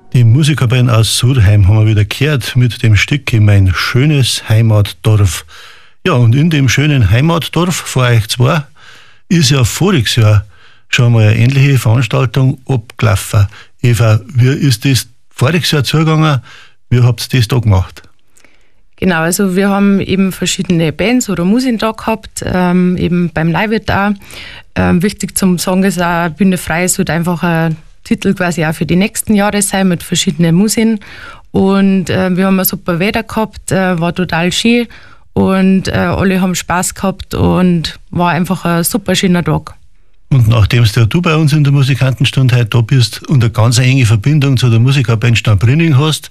Die Musikerband aus Surheim haben wir wieder gehört mit dem Stück Mein schönes Heimatdorf. Ja, und in dem schönen Heimatdorf vor euch zwei ist ja voriges Jahr schon mal eine ähnliche Veranstaltung abgelaufen. Eva, wie ist das voriges Jahr zugegangen? Wie habt ihr das da gemacht? Genau, also wir haben eben verschiedene Bands oder Musiker da gehabt, eben beim Leihwirt auch. Wichtig zum Sagen ist auch, Bühne frei sollte einfach ein Titel quasi auch für die nächsten Jahre sein mit verschiedenen Musikern. Und wir haben ein super Wetter gehabt, war total schön und alle haben Spaß gehabt und war einfach ein super schöner Tag. Und nachdem du bei uns in der Musikantenstunde heute da bist und eine ganz enge Verbindung zu der Musikerband Steinbrinning hast,